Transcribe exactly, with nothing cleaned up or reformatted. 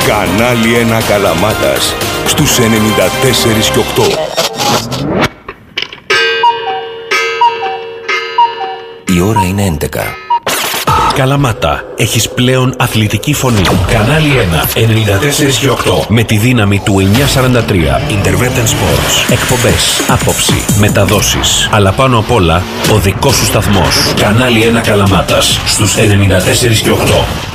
Κανάλι ένα Καλαμάτας στους ενενήντα τέσσερα και οκτώ. Η ώρα είναι έντεκα. Καλαμάτα, έχεις πλέον αθλητική φωνή. Κανάλι ένα, ενενήντα τέσσερα και οκτώ. Με τη δύναμη του εννιακόσια σαράντα τρία. Intervention Sports. Εκπομπές, άποψη, μεταδόσεις. Αλλά πάνω απ' όλα, ο δικός σου σταθμός. Κανάλι ένα Καλαμάτας στους ενενήντα τέσσερα και οκτώ.